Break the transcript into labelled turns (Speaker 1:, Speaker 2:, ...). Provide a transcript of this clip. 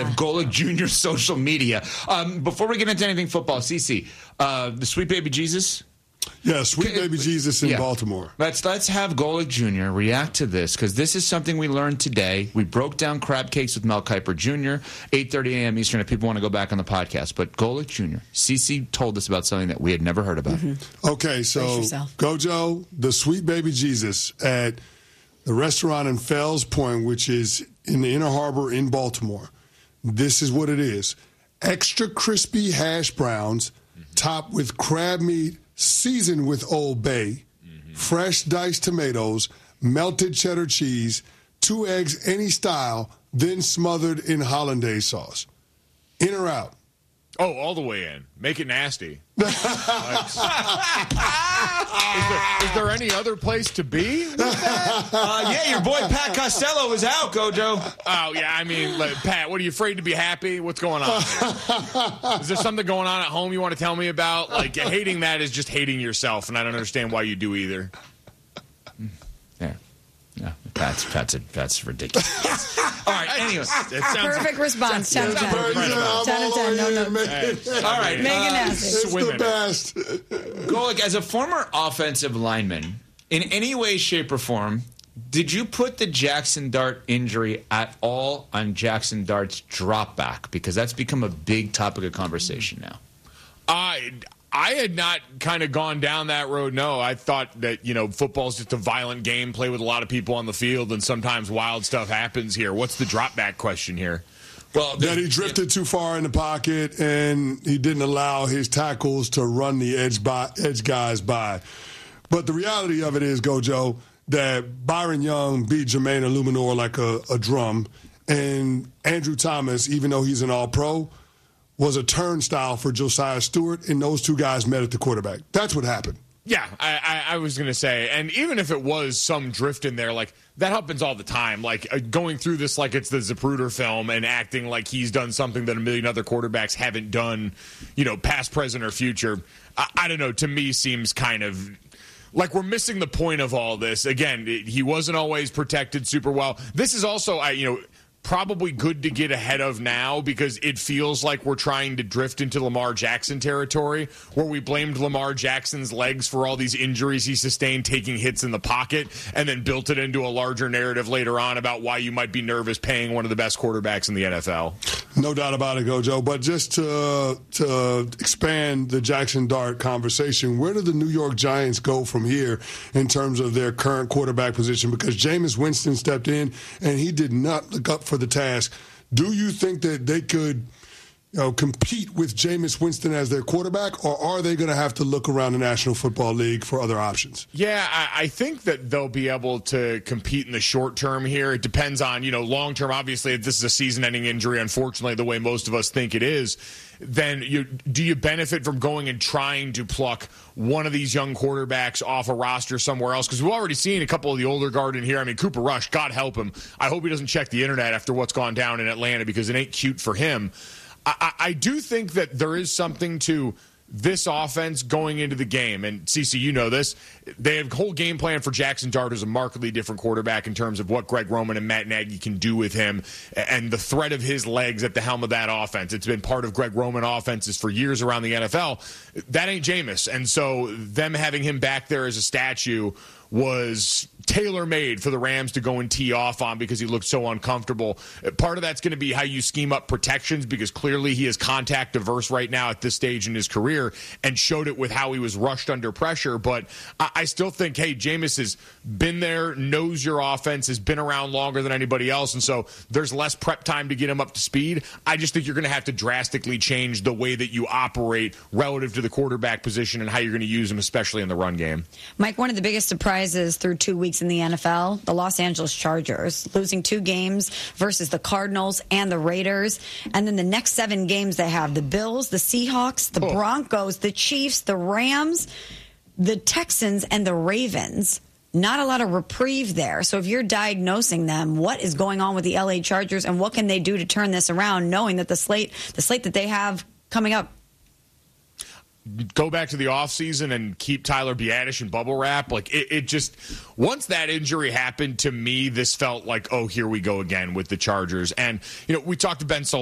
Speaker 1: of Golic Jr. social media. Before we get into anything football, CC, the Sweet Baby Jesus.
Speaker 2: Yeah, Sweet Baby Jesus in Baltimore.
Speaker 1: Let's have Golic Jr. react to this, because this is something we learned today. We broke down crab cakes with Mel Kiper Jr., 8:30 a.m. Eastern, if people want to go back on the podcast. But Golic Jr., CC told us about something that we had never heard about.
Speaker 2: Mm-hmm. Okay, so Gojo, the Sweet Baby Jesus at the restaurant in Fells Point, which is in the Inner Harbor in Baltimore. This is what it is. Extra crispy hash browns topped with crab meat, seasoned with Old Bay, fresh diced tomatoes, melted cheddar cheese, 2 eggs any style, then smothered in hollandaise sauce. In or out?
Speaker 3: Oh, all the way in. Make it nasty. Is there any other place to be with that?
Speaker 1: Yeah, your boy Pat Costello is out, Gojo.
Speaker 3: Oh, yeah, I mean, Pat, what, are you afraid to be happy? What's going on here? Is there something going on at home you want to tell me about? Like, hating that is just hating yourself, and I don't understand why you do either.
Speaker 1: There. Yeah, Pat's ridiculous. All right, anyways.
Speaker 4: Perfect response. 10 out of 10. 10 out of 10. No notes.
Speaker 1: All right.
Speaker 4: Make it nasty.
Speaker 2: It's the best.
Speaker 1: Golic, as a former offensive lineman, in any way, shape, or form, did you put the Jackson Dart injury at all on Jackson Dart's drop back? Because that's become a big topic of conversation now.
Speaker 3: I had not kind of gone down that road, no. I thought that, football's just a violent game, play with a lot of people on the field, and sometimes wild stuff happens here. What's the drop back question here?
Speaker 2: Well, that he drifted too far in the pocket, and he didn't allow his tackles to run the edge guys by. But the reality of it is, Gojo, that Byron Young beat Jermaine Illuminor like a drum, and Andrew Thomas, even though he's an all-pro, was a turnstile for Josiah Stewart, and those two guys met at the quarterback. That's what happened.
Speaker 3: Yeah, I was going to say, and even if it was some drift in there, like, that happens all the time. Like, going through this like it's the Zapruder film and acting like he's done something that a million other quarterbacks haven't done, past, present, or future, I don't know, to me seems kind of like we're missing the point of all this. Again, he wasn't always protected super well. This is also, probably good to get ahead of now, because it feels like we're trying to drift into Lamar Jackson territory, where we blamed Lamar Jackson's legs for all these injuries he sustained taking hits in the pocket, and then built it into a larger narrative later on about why you might be nervous paying one of the best quarterbacks in the NFL.
Speaker 2: No doubt about it, Gojo. But just to expand the Jackson Dart conversation, where do the New York Giants go from here in terms of their current quarterback position? Because Jameis Winston stepped in, and he did not look up for the task. Do you think that they could compete with Jameis Winston as their quarterback, or are they going to have to look around the National Football League for other options?
Speaker 3: Yeah, I think that they'll be able to compete in the short term here. It depends on, long term. Obviously, if this is a season-ending injury, unfortunately, the way most of us think it is, then do you benefit from going and trying to pluck one of these young quarterbacks off a roster somewhere else? Because we've already seen a couple of the older guard in here. I mean, Cooper Rush, God help him. I hope he doesn't check the internet after what's gone down in Atlanta, because it ain't cute for him. I do think that there is something to this offense going into the game. And, CeCe, you know this. They have a whole game plan for Jackson Dart, who's a markedly different quarterback in terms of what Greg Roman and Matt Nagy can do with him and the threat of his legs at the helm of that offense. It's been part of Greg Roman offenses for years around the NFL. That ain't Jameis. And so them having him back there as a statue was tailor-made for the Rams to go and tee off on, because he looked so uncomfortable. Part of that's going to be how you scheme up protections, because clearly he is contact averse right now at this stage in his career, and showed it with how he was rushed under pressure. But I still think, hey, Jameis has been there, knows your offense, has been around longer than anybody else, and so there's less prep time to get him up to speed. I just think you're going to have to drastically change the way that you operate relative to the quarterback position and how you're going to use him, especially in the run game.
Speaker 4: Mike, one of the biggest surprises through 2 weeks in the NFL, the Los Angeles Chargers, losing 2 games versus the Cardinals and the Raiders. And then the next 7 games they have the Bills, the Seahawks, the Broncos, the Chiefs, the Rams, the Texans, and the Ravens. Not a lot of reprieve there. So if you're diagnosing them, what is going on with the LA Chargers, and what can they do to turn this around, knowing that the slate that they have coming up?
Speaker 3: Go back to the offseason and keep Tyler Biadasz in bubble wrap. Like, it just, once that injury happened, to me, this felt like, oh, here we go again with the Chargers. And, we talked to Ben Solomon